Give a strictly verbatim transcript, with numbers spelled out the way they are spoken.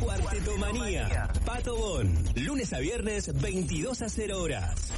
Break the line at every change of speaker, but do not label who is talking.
Cuartetomanía. Pato Bon. Lunes a viernes, veintidós a cero horas.